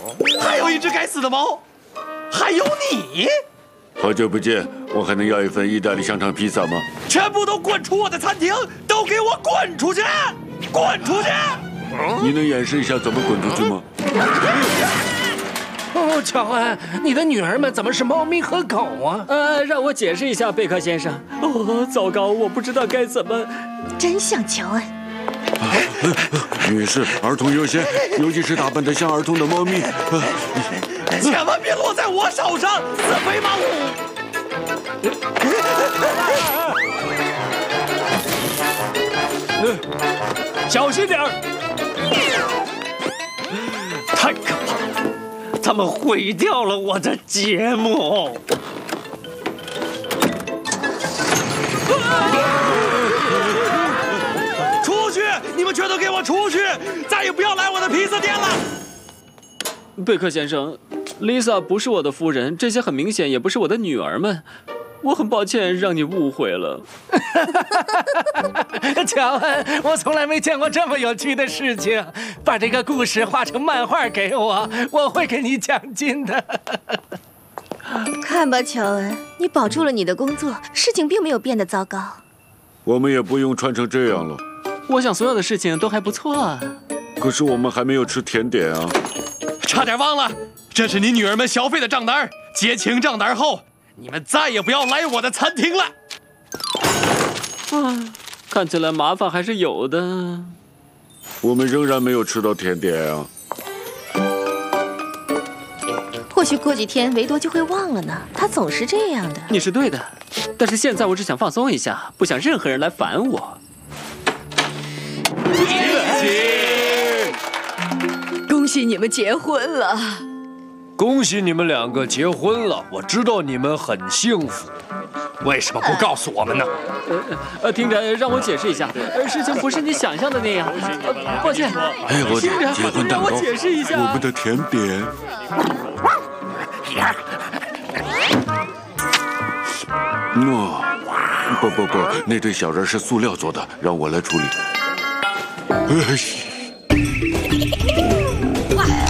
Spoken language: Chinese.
还有一只该死的猫，还有你！ 好久不见，我还能要一份意大利香肠披萨吗？ 全部都滚出我的餐厅！都给我滚出去！滚出去！ 你能演示一下怎么滚出去吗？ 哦，乔恩，你的女儿们怎么是猫咪和狗啊？ 让我解释一下，贝克先生。哦，糟糕，我不知道该怎么。 真像乔恩。 女士，儿童优先，尤其是打扮得像儿童的猫咪。 千万别落在我手上，死肥猫！ 小心点儿！ 太可怕了！他们毁掉了我的节目。出去！你们全都给我出去！再也不要来我的披萨店了！ 贝克先生，Lisa 不是我的夫人，这些很明显也不是我的女儿们。我很抱歉让你误会了。 乔恩，我从来没见过这么有趣的事情。把这个故事画成漫画给我，我会给你奖金的。 看吧，乔恩，你保住了你的工作，事情并没有变得糟糕。 我们也不用穿成这样了。 我想所有的事情都还不错啊。 可是我们还没有吃甜点啊。 差点忘了，这是你女儿们小费的账单，结清账单后，你们再也不要来我的餐厅了。 看起来麻烦还是有的。 我们仍然没有吃到甜点啊。 或许过几天维多就会忘了呢，他总是这样的。 你是对的，但是现在我只想放松一下，不想任何人来烦我。 恭喜你们结婚了！ 恭喜你们两个结婚了！我知道你们很幸福， 为什么不告诉我们呢？ 听着，让我解释一下，事情不是你想象的那样。抱歉。 哎，我的结婚蛋糕， 让我解释一下。 我们的甜点。不，那对小人是塑料做的，让我来处理。